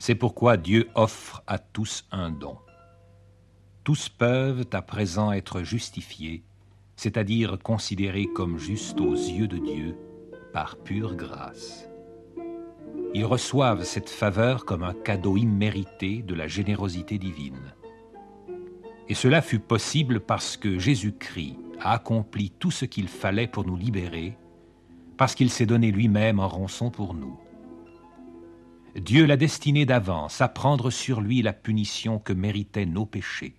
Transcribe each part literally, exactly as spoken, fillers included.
C'est pourquoi Dieu offre à tous un don. Tous peuvent à présent être justifiés, c'est-à-dire considérés comme justes aux yeux de Dieu, par pure grâce. Ils reçoivent cette faveur comme un cadeau immérité de la générosité divine. Et cela fut possible parce que Jésus-Christ a accompli tout ce qu'il fallait pour nous libérer, parce qu'il s'est donné lui-même en rançon pour nous. Dieu l'a destiné d'avance à prendre sur lui la punition que méritaient nos péchés.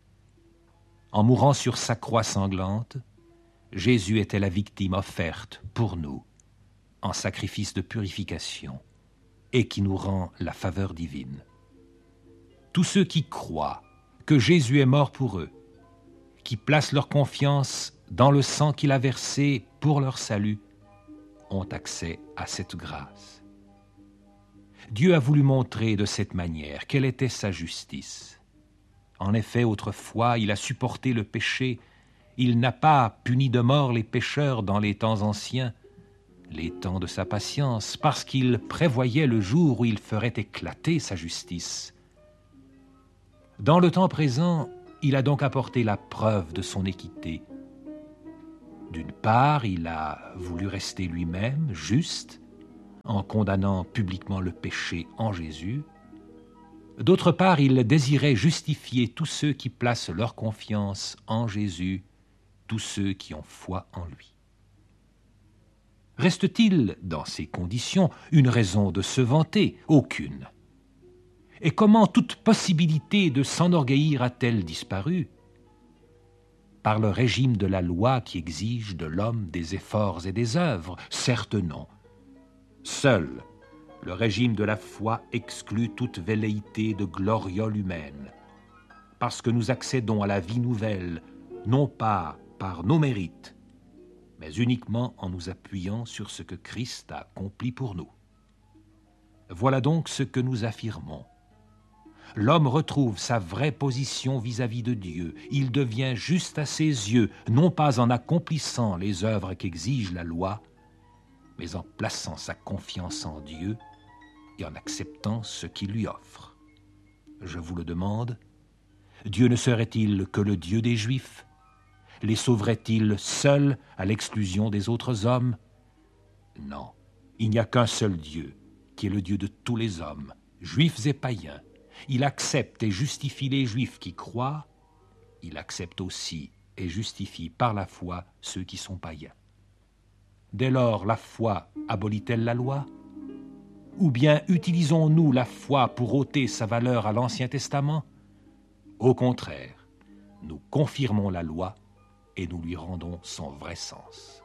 En mourant sur sa croix sanglante, Jésus était la victime offerte pour nous, en sacrifice de purification, et qui nous rend la faveur divine. Tous ceux qui croient que Jésus est mort pour eux, qui placent leur confiance dans le sang qu'il a versé pour leur salut, ont accès à cette grâce. Dieu a voulu montrer de cette manière quelle était sa justice. En effet, autrefois, il a supporté le péché. Il n'a pas puni de mort les pécheurs dans les temps anciens, les temps de sa patience, parce qu'il prévoyait le jour où il ferait éclater sa justice. Dans le temps présent, il a donc apporté la preuve de son équité. D'une part, il a voulu rester lui-même juste, en condamnant publiquement le péché en Jésus. D'autre part, il désirait justifier tous ceux qui placent leur confiance en Jésus, tous ceux qui ont foi en lui. Reste-t-il, dans ces conditions, une raison de se vanter? Aucune. Et comment toute possibilité de s'enorgueillir a-t-elle disparu? Par le régime de la loi qui exige de l'homme des efforts et des œuvres? Certes non. Seul le régime de la foi exclut toute velléité de gloriole humaine, parce que nous accédons à la vie nouvelle, non pas par nos mérites, mais uniquement en nous appuyant sur ce que Christ a accompli pour nous. Voilà donc ce que nous affirmons. L'homme retrouve sa vraie position vis-à-vis de Dieu. Il devient juste à ses yeux, non pas en accomplissant les œuvres qu'exige la loi, mais en plaçant sa confiance en Dieu et en acceptant ce qu'il lui offre. Je vous le demande, Dieu ne serait-il que le Dieu des Juifs? Les sauverait-il seul à l'exclusion des autres hommes? Non, il n'y a qu'un seul Dieu, qui est le Dieu de tous les hommes, juifs et païens. Il accepte et justifie les Juifs qui croient, il accepte aussi et justifie par la foi ceux qui sont païens. Dès lors, la foi abolit-elle la loi? Ou bien utilisons-nous la foi pour ôter sa valeur à l'Ancien Testament? Au contraire, nous confirmons la loi et nous lui rendons son vrai sens.